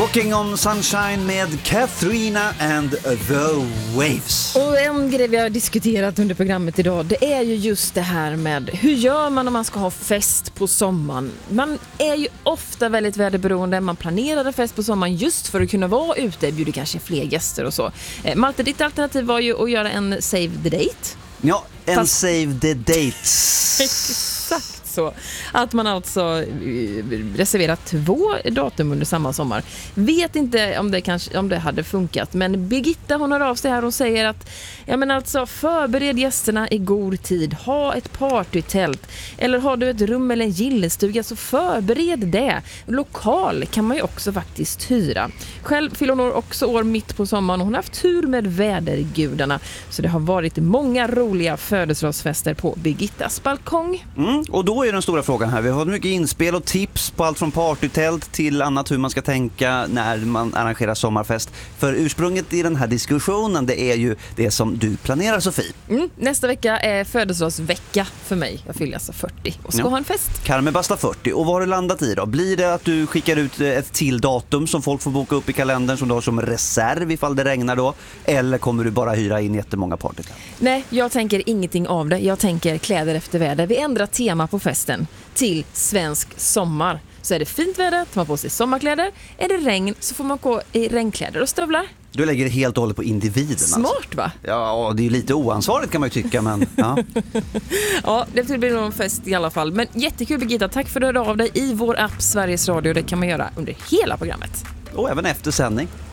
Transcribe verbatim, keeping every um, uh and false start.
Walking on Sunshine med Katrina and the Waves. Och en grej vi har diskuterat under programmet idag, det är ju just det här med hur gör man om man ska ha fest på sommaren. Man är ju ofta väldigt väderberoende. Man planerade fest på sommaren just för att kunna vara ute, bjuder kanske fler gäster och så. Malte, ditt alternativ var ju att göra en save the date. Ja, en Fast... save the dates. Exakt så. Att man alltså reserverar två datum under samma sommar. Vet inte om det, kanske, om det hade funkat, men Birgitta hon har av sig här och säger att ja, men alltså, förbered gästerna i god tid. Ha ett partytält. Eller har du ett rum eller en gillestuga, så förbered det. Lokal kan man ju också faktiskt hyra. Själv fyller hon också år mitt på sommaren och hon har haft tur med vädergudarna. Så det har varit många roliga födelsedagsfester på Birgittas balkong. Mm, och då är den stora frågan här. Vi har fått mycket inspel och tips på allt från partytält till annat hur man ska tänka när man arrangerar sommarfest. För ursprunget i den här diskussionen, det är ju det som du planerar, Sofie. Mm, nästa vecka är födelsedagsvecka för mig. Jag fyller alltså fyrtio och ska ja. ha en fest. Carmen Basta fyrtio. Och vad har du landat i då? Blir det att du skickar ut ett till datum som folk får boka upp i kalendern som du har som reserv ifall det regnar då? Eller kommer du bara hyra in jättemånga partytält? Nej, jag tänker ingenting av det. Jag tänker kläder efter väder. Vi ändrar tema på festen till svensk sommar. Så är det fint väder, tar man på sig sommarkläder. Är det regn så får man gå i regnkläder och stövlar. Du lägger det helt och hållet på individen. Smart alltså. va? Ja, det är ju lite oansvarigt kan man ju tycka, men ja. Ja, det blir nog en fest i alla fall. Men jättekul Birgitta, tack för att du hörde av dig i vår app Sveriges Radio. Det kan man göra under hela programmet. Och även efter sändning.